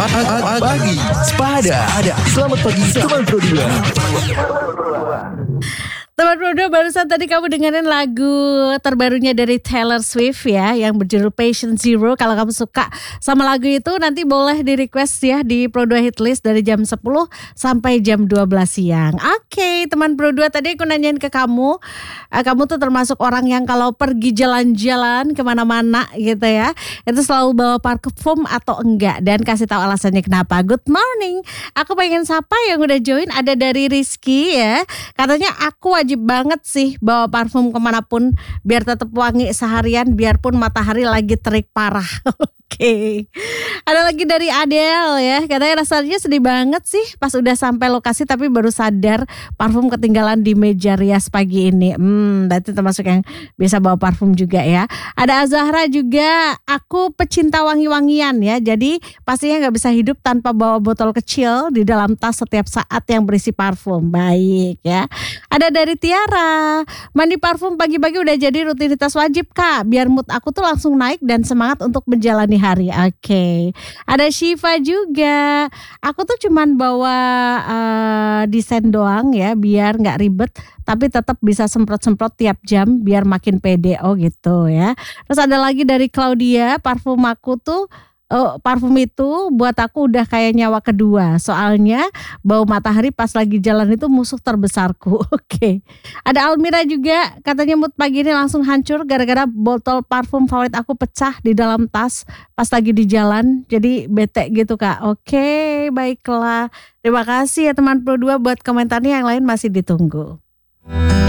Pagi Sepada. Selamat pagi teman Pro 2. Teman Pro 2, barusan tadi kamu dengerin lagu terbarunya dari Taylor Swift ya, yang berjudul Patient Zero. Kalau kamu suka sama lagu itu, nanti boleh di request ya di Pro 2 Hitlist dari jam 10 sampai jam 12 siang. Oke, teman Pro 2, tadi aku nanyain ke kamu, kamu tuh termasuk orang yang kalau pergi jalan-jalan kemana-mana gitu ya, itu selalu bawa parfum atau enggak, dan kasih tahu alasannya kenapa. Good morning, aku pengen sapa yang udah join, ada dari Rizky ya, katanya aku wajib banget sih bawa parfum kemanapun biar tetap wangi seharian biarpun matahari lagi terik parah. Oke. Ada lagi dari Adele ya, katanya rasanya sedih banget sih pas udah sampai lokasi tapi baru sadar parfum ketinggalan di meja rias pagi ini. Berarti termasuk yang biasa bawa parfum juga ya. Ada Azahra juga, aku pecinta wangi-wangian ya, jadi pastinya nggak bisa hidup tanpa bawa botol kecil di dalam tas setiap saat yang berisi parfum. Baik ya. Ada dari Tiara, mandi parfum pagi-pagi udah jadi rutinitas wajib kak, biar mood aku tuh langsung naik dan semangat untuk menjalani hari. Oke. Ada Shiva juga, aku tuh cuman bawa desain doang ya, biar gak ribet tapi tetap bisa semprot-semprot tiap jam biar makin pede. Oh gitu ya. Terus ada lagi dari Claudia, parfum aku tuh parfum itu buat aku udah kayak nyawa kedua. Soalnya bau matahari pas lagi jalan itu musuh terbesarku. Oke. Ada Almira juga, katanya mood pagi ini langsung hancur gara-gara botol parfum favorit aku pecah di dalam tas pas lagi di jalan. Jadi bete gitu kak. Oke, baiklah. Terima kasih ya teman Pro 2 buat komentarnya, yang lain masih ditunggu.